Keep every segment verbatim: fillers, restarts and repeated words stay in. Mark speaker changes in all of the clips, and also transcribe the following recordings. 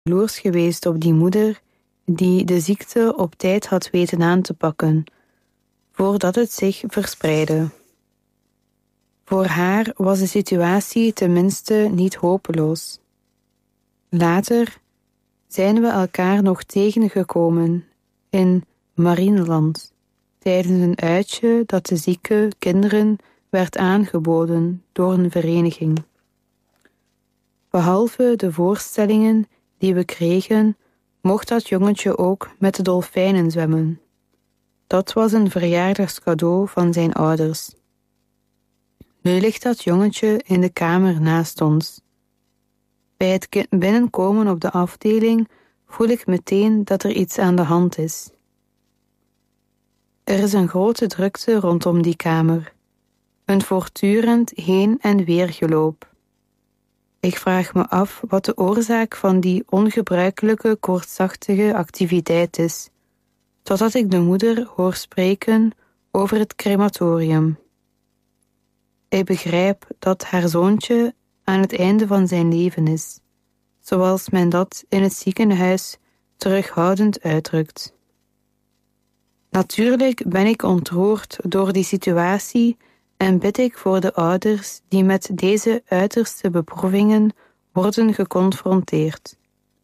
Speaker 1: jaloers geweest op die moeder die de ziekte op tijd had weten aan te pakken, voordat het zich verspreidde. Voor haar was de situatie tenminste niet hopeloos. Later zijn we elkaar nog tegengekomen in Marineland, tijdens een uitje dat de zieke kinderen werd aangeboden door een vereniging. Behalve de voorstellingen die we kregen, mocht dat jongetje ook met de dolfijnen zwemmen. Dat was een verjaardagscadeau van zijn ouders. Nu ligt dat jongetje in de kamer naast ons. Bij het binnenkomen op de afdeling voel ik meteen dat er iets aan de hand is. Er is een grote drukte rondom die kamer. Een voortdurend heen en weer geloop. Ik vraag me af wat de oorzaak van die ongebruikelijke koortsachtige activiteit is, totdat ik de moeder hoor spreken over het crematorium. Ik begrijp dat haar zoontje aan het einde van zijn leven is, zoals men dat in het ziekenhuis terughoudend uitdrukt. Natuurlijk ben ik ontroerd door die situatie en bid ik voor de ouders die met deze uiterste beproevingen worden geconfronteerd.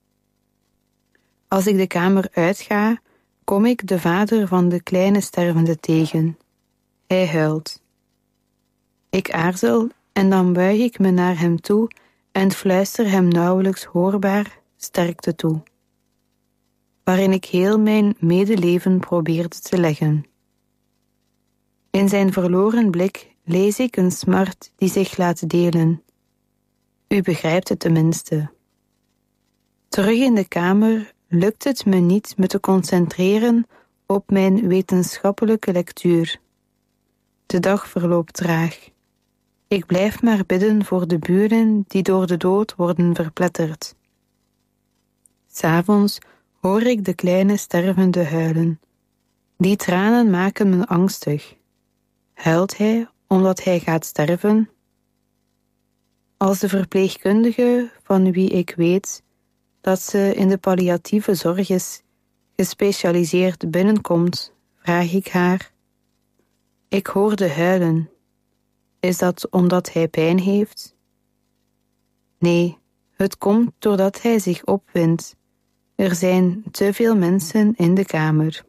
Speaker 1: Als ik de kamer uitga, kom ik de vader van de kleine stervende tegen. Hij huilt. Ik aarzel en dan buig ik me naar hem toe en fluister hem nauwelijks hoorbaar sterkte toe, waarin ik heel mijn medeleven probeerde te leggen. In zijn verloren blik lees ik een smart die zich laat delen. U begrijpt het tenminste. Terug in de kamer lukt het me niet me te concentreren op mijn wetenschappelijke lectuur. De dag verloopt traag. Ik blijf maar bidden voor de buren die door de dood worden verpletterd. 'S Avonds hoor ik de kleine stervende huilen. Die tranen maken me angstig. Huilt hij omdat hij gaat sterven? Als de verpleegkundige van wie ik weet dat ze in de palliatieve zorg is gespecialiseerd binnenkomt, vraag ik haar: ik hoorde huilen. Is dat omdat hij pijn heeft? Nee, het komt doordat hij zich opwindt. Er zijn te veel mensen in de kamer.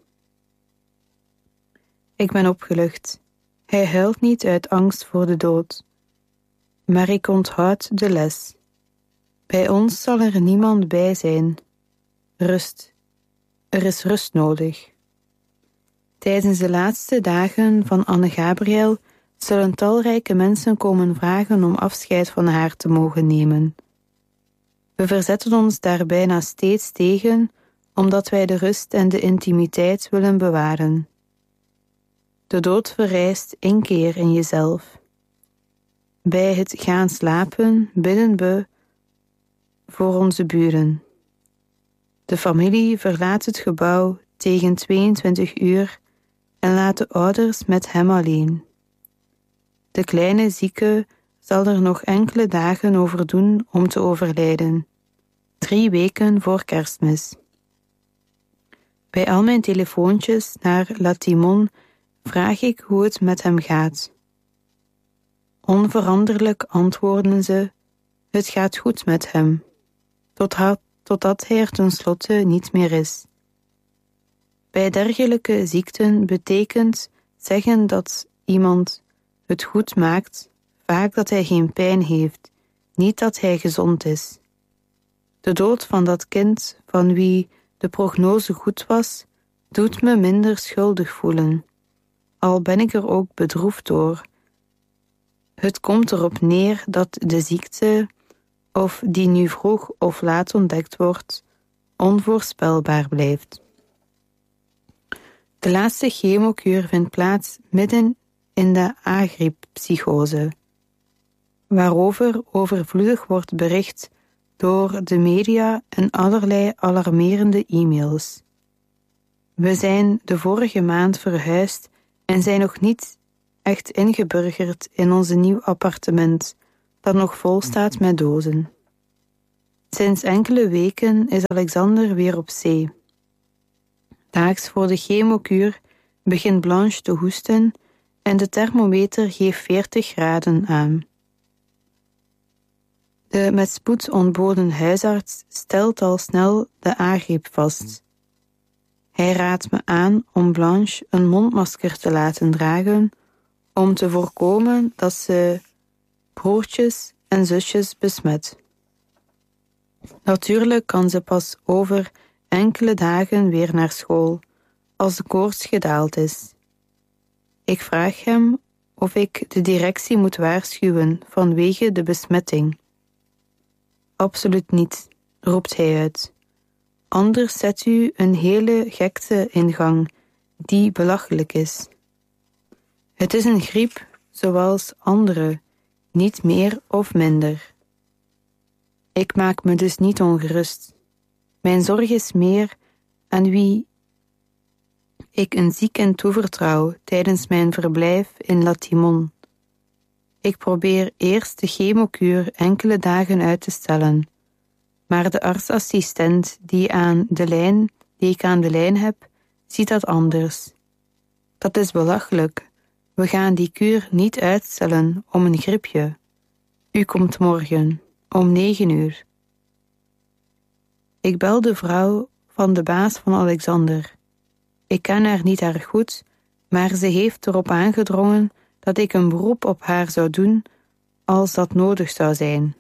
Speaker 1: Ik ben opgelucht. Hij huilt niet uit angst voor de dood. Maar ik onthoud de les. Bij ons zal er niemand bij zijn. Rust. Er is rust nodig. Tijdens de laatste dagen van Anne Gabriel zullen talrijke mensen komen vragen om afscheid van haar te mogen nemen. We verzetten ons daar bijna steeds tegen, omdat wij de rust en de intimiteit willen bewaren. De dood verrijst één keer in jezelf. Bij het gaan slapen bidden we voor onze buren. De familie verlaat het gebouw tegen tweeëntwintig uur en laat de ouders met hem alleen. De kleine zieke zal er nog enkele dagen over doen om te overlijden. Drie weken voor Kerstmis. Bij al mijn telefoontjes naar La Timon vraag ik hoe het met hem gaat. Onveranderlijk antwoorden ze: het gaat goed met hem, totdat, totdat hij er tenslotte niet meer is. Bij dergelijke ziekten betekent zeggen dat iemand het goed maakt vaak dat hij geen pijn heeft, niet dat hij gezond is. De dood van dat kind van wie de prognose goed was, doet me minder schuldig voelen, al ben ik er ook bedroefd door. Het komt erop neer dat de ziekte, of die nu vroeg of laat ontdekt wordt, onvoorspelbaar blijft. De laatste chemokuur vindt plaats midden in de agrippsychose, waarover overvloedig wordt bericht door de media en allerlei alarmerende e-mails. We zijn de vorige maand verhuisd en zijn nog niet echt ingeburgerd in ons nieuw appartement, dat nog vol staat met dozen. Sinds enkele weken is Alexander weer op zee. Daags voor de chemokuur begint Blanche te hoesten en de thermometer geeft veertig graden aan. De met spoed ontboden huisarts stelt al snel de A-griep vast. Hij raadt me aan om Blanche een mondmasker te laten dragen om te voorkomen dat ze broertjes en zusjes besmet. Natuurlijk kan ze pas over enkele dagen weer naar school, als de koorts gedaald is. Ik vraag hem of ik de directie moet waarschuwen vanwege de besmetting. Absoluut niet, roept hij uit. Anders zet u een hele gekte in gang, die belachelijk is. Het is een griep zoals andere, niet meer of minder. Ik maak me dus niet ongerust. Mijn zorg is meer aan wie ik een zieken toevertrouw tijdens mijn verblijf in La Timon. Ik probeer eerst de chemokuur enkele dagen uit te stellen, maar de artsassistent die, aan de lijn, die ik aan de lijn heb, ziet dat anders. Dat is belachelijk. We gaan die kuur niet uitstellen om een griepje. U komt morgen, om negen uur. Ik bel de vrouw van de baas van Alexander. Ik ken haar niet erg goed, maar ze heeft erop aangedrongen dat ik een beroep op haar zou doen als dat nodig zou zijn.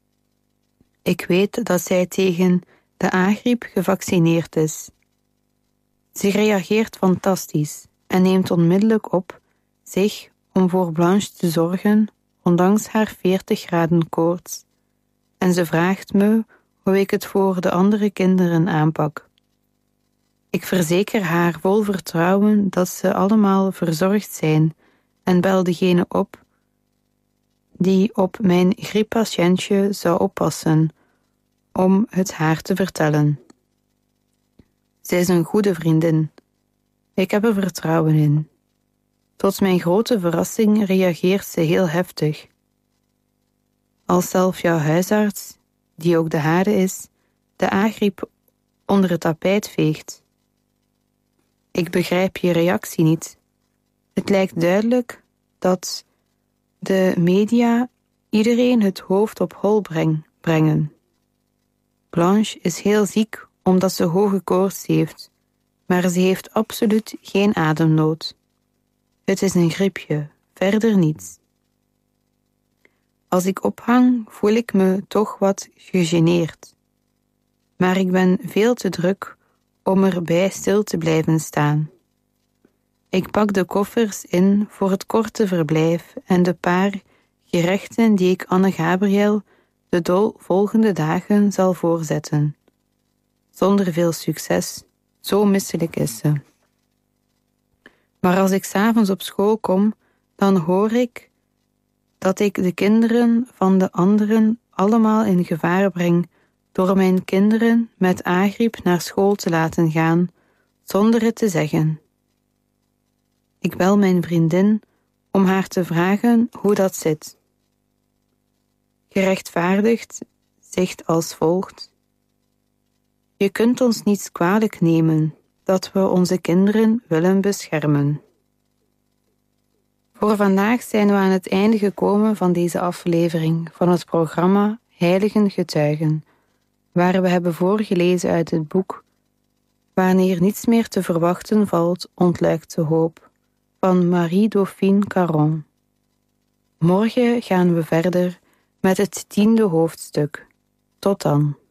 Speaker 1: Ik weet dat zij tegen de A-griep gevaccineerd is. Ze reageert fantastisch en neemt onmiddellijk op zich om voor Blanche te zorgen, ondanks haar veertig graden koorts. En ze vraagt me hoe ik het voor de andere kinderen aanpak. Ik verzeker haar vol vertrouwen dat ze allemaal verzorgd zijn en bel degene op die op mijn grieppatiëntje zou oppassen, om het haar te vertellen. Zij is een goede vriendin. Ik heb er vertrouwen in. Tot mijn grote verrassing reageert ze heel heftig. Als zelf jouw huisarts, die ook de hare is, de A-griep onder het tapijt veegt. Ik begrijp je reactie niet. Het lijkt duidelijk dat de media iedereen het hoofd op hol breng, brengen. Blanche is heel ziek omdat ze hoge koorts heeft, maar ze heeft absoluut geen ademnood. Het is een griepje, verder niets. Als ik ophang, voel ik me toch wat gegeneerd. Maar ik ben veel te druk om erbij stil te blijven staan. Ik pak de koffers in voor het korte verblijf en de paar gerechten die ik Anne Gabriel de dol volgende dagen zal voorzetten. Zonder veel succes, zo misselijk is ze. Maar als ik 's avonds op school kom, dan hoor ik dat ik de kinderen van de anderen allemaal in gevaar breng door mijn kinderen met A-griep naar school te laten gaan, zonder het te zeggen. Ik bel mijn vriendin om haar te vragen hoe dat zit. Gerechtvaardigd zegt als volgt: je kunt ons niets kwalijk nemen dat we onze kinderen willen beschermen. Voor vandaag zijn we aan het einde gekomen van deze aflevering van het programma Heiligen Getuigen, waar we hebben voorgelezen uit het boek Wanneer niets meer te verwachten valt, ontluikt de hoop, van Marie-Dauphine Caron. Morgen gaan we verder met het tiende hoofdstuk. Tot dan.